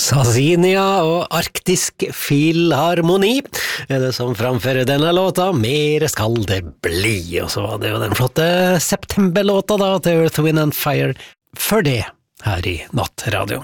Sazinia og Arktisk Filharmoni det som framfører denne låta. Mer skal det bli. Og så var det jo den flotte septemberlåta da til Earth, Wind and Fire for det her i Nattradioen.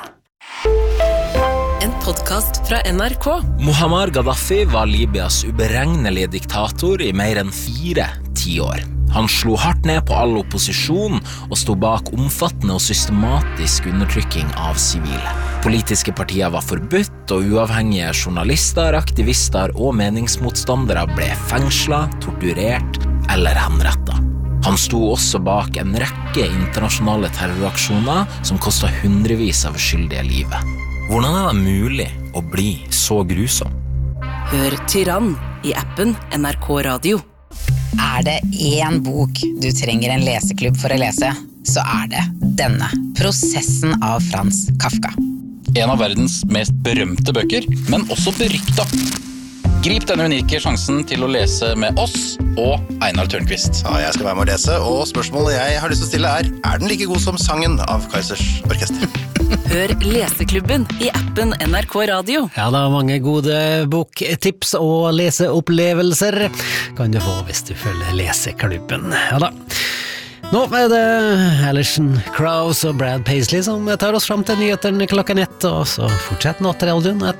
En podcast fra NRK. Muammar Gaddafi var Libyas uberegnelige diktator i mer enn 4 tiår. Han slo hardt ned på all opposisjon og sto bak omfattende og systematisk undertrykking av sivile. Politiske partier var forbudt, og uavhengige journalister, aktivister og meningsmotstandere ble fengslet, torturert eller henrettet. Han sto også bak en rekke internasjonale terroraksjoner som kostet hundrevis av uskyldige livet. Hvordan det mulig å bli så grusom? Hør Tyrann i appen NRK Radio. Det en bok du trenger en leseklubb for å lese, så det denne. Prosessen av Frans Kafka. En av verdens mest berømte bøker, men også berykta. Grip denne unike sjansen til å lese med oss og Einar Tørnquist. Ja, jeg skal være med å lese, og spørsmålet jeg har lyst til å stille den like god som sangen av Kaizers Orkester? Hør Leseklubben i appen NRK Radio. Ja, det mange gode boktips og leseopplevelser kan du få hvis du følger Leseklubben. Ja da. Nå det Alison Krauss og Brad Paisley som tar oss frem til nyheterne klokken 1, og så fortsett Nattradioen